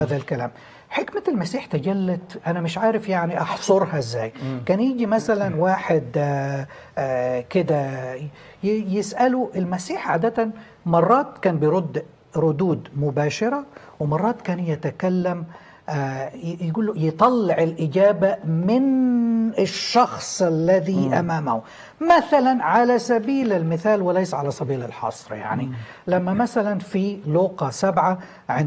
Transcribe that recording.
هذا الكلام. حكمة المسيح تجلت، أنا مش عارف يعني أحصرها إزاي. كان يجي مثلا واحد كده يسأله المسيح، عادة مرات كان بيرد ردود مباشرة، ومرات كان يتكلم يقول له يطلع الإجابة من الشخص الذي أمامه. مثلا على سبيل المثال وليس على سبيل الحصر، يعني لما مثلا في لوقا 7